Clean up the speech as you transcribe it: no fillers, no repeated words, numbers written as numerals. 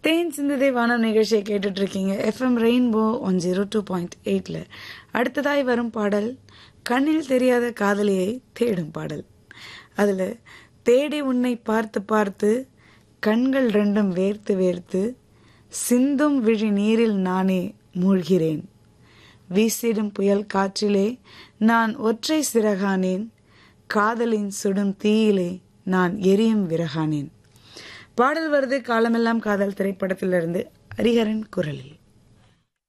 தேன் சிந்ததை வானம் நிகழ்ச்சியை கேட்டுட்டு இருக்கீங்க எஃப்எம் ரெயின்போ 102.8. அடுத்ததாய் வரும் பாடல் கண்ணில் தெரியாத காதலியை தேடும் பாடல். அதுல தேடி உன்னை பார்த்து பார்த்து கண்கள் ரெண்டும் வேர்த்து வேர்த்து சிந்தும் விழி நீரில் நானே மூழ்கிறேன். வீசிடும் புயல் காற்றிலே நான் ஒற்றை சிறகானேன். காதலின் சுடும் தீயிலே நான் எரியும் விறகானேன். பாடல் வருது காலமெல்லாம் காதல் திரைப்படத்திலிருந்து ஹரிஹரன் குரலில்.